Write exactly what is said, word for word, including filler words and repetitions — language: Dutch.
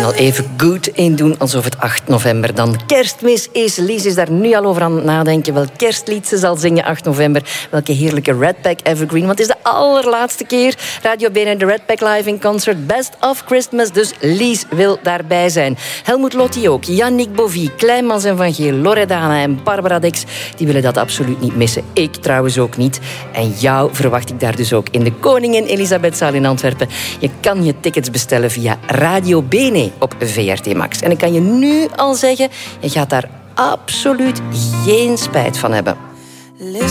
al even goed in doen alsof het acht november dan kerstmis is. Lies is daar nu al over aan het nadenken. Welk kerstlied ze zal zingen acht november. Welke heerlijke Redpack Evergreen. Want het is de allerlaatste keer Radio B N R de Redpack Live in Concert. Best of Christmas. Dus Lies wil daarbij zijn. Helmoet Lotti ook. Yannick Bovie, Kleinmans en Van Geel, Loredana en Barbara Dix. Die willen dat absoluut niet missen. Ik trouwens ook niet. En jou verwacht ik daar dus ook in de Koningin Elisabethzaal in Antwerpen. Je kan je tickets bestellen via Radio Bene op V R T Max. En ik kan je nu al zeggen, je gaat daar absoluut geen spijt van hebben.